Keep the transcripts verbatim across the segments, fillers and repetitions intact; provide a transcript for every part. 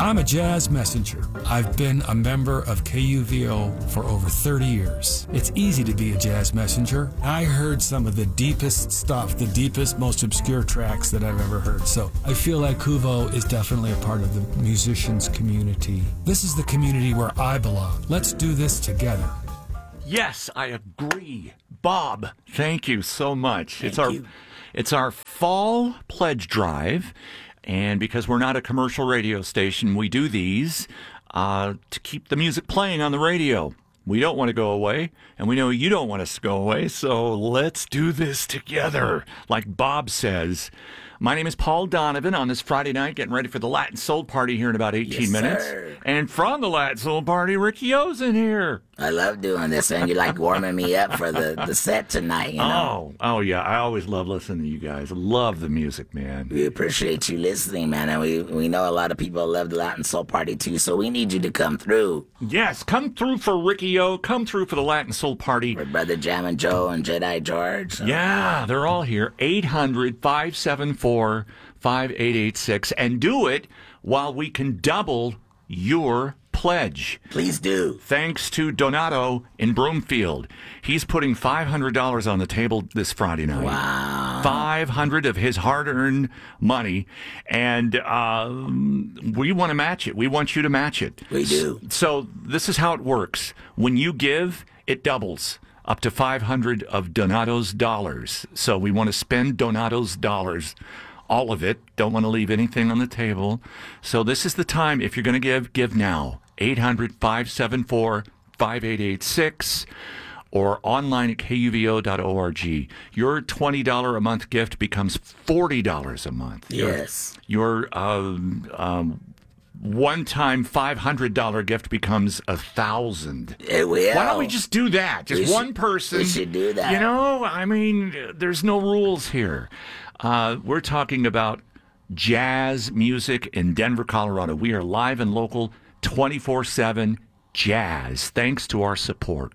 I'm a jazz messenger. I've been a member of K U V O for over thirty years. It's easy to be a jazz messenger. I heard some of the deepest stuff, the deepest, most obscure tracks that I've ever heard. So I feel like Kuvo is definitely a part of the musicians community. This is the community where I belong. Let's do this together. Yes, I agree. Bob, thank you so much. Thank it's our you. It's our fall pledge drive. And because we're not a commercial radio station, we do these uh, to keep the music playing on the radio. We don't want to go away, and we know you don't want us to go away, so let's do this together, like Bob says. My name is Paul Donovan on this Friday night, getting ready for the Latin Soul Party here in about eighteen Yes, minutes. sir. And from the Latin Soul Party, Ricky O's in here. I love doing this, and you like warming me up for the, the set tonight, you know? Oh, oh yeah, I always love listening to you guys. I love the music, man. We appreciate you listening, man, and we, we know a lot of people love the Latin Soul Party, too, so we need you to come through. Yes, come through for Ricky O. Come through for the Latin Soul Party. For Brother Jammin' Joe and Jedi George. So. Yeah, they're all here. eight hundred, five seven four, five eight eight six. And do it while we can double your pledge. Please do. Thanks to Donato in Broomfield. He's putting five hundred dollars on the table this Friday night. Wow. five hundred dollars of his hard-earned money. And um, we want to match it. We want you to match it. We do. So this is how it works. When you give, it doubles up to five hundred of Donato's dollars. So we want to spend Donato's dollars, all of it. Don't want to leave anything on the table. So this is the time. If you're going to give, give now. eight hundred, five seven four, five eight eight six or online at K U V O dot org. Your twenty dollars a month gift becomes forty dollars a month. Yes. Your, your um, um, one-time five hundred dollars gift becomes a thousand. It will. Why don't we just do that? Just We one should- person. we should do that. You know, I mean, there's no rules here. Uh, we're talking about jazz music in Denver, Colorado. We are live and local, twenty-four seven jazz, thanks to our support.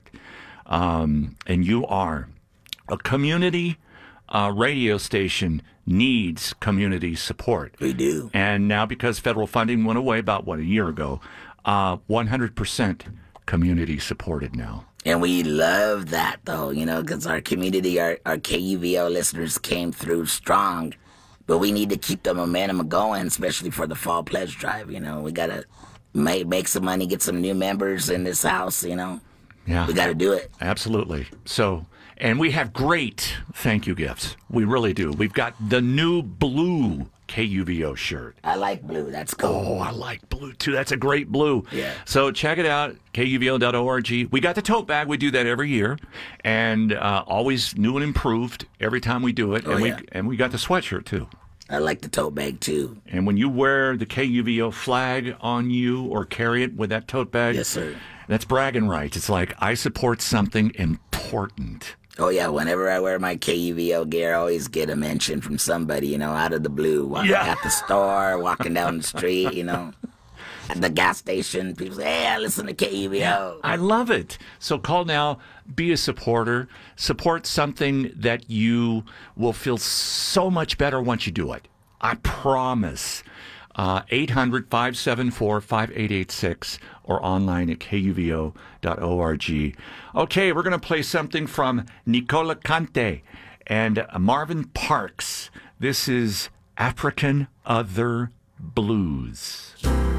Um, and you are a community uh, radio station needs community support. We do. And now because federal funding went away about, what, a year ago, uh, one hundred percent community supported now. And we love that, though, you know, because our community, our, our K U V O listeners came through strong. But we need to keep the momentum going, especially for the fall pledge drive, you know. We got to make, make some money, get some new members in this house, you know. Yeah. We got to do it. Absolutely. So, and we have great thank you gifts. We really do. We've got the new blue K U V O shirt. I like blue. That's cool. Oh, I like blue too. That's a great blue. Yeah. So check it out, K U V O dot org. We got the tote bag. We do that every year, and uh, always new and improved every time we do it. Oh, and yeah. we and we got the sweatshirt too. I like the tote bag, too. And when you wear the K U V O flag on you or carry it with that tote bag, Yes, sir. that's bragging rights. It's like, I support something important. Oh, yeah, whenever I wear my K U V O gear, I always get a mention from somebody, you know, out of the blue. Walking Yeah. at the store, walking down the street, you know. At the gas station, people say, hey, I listen to K U V O. I love it. So call now, be a supporter, support something that you will feel so much better once you do it. I promise. Uh, eight hundred, five seven four, five eight eight six or online at K U V O dot org. Okay, we're going to play something from Nicola Cante and Marvin Parks. This is African Other Blues.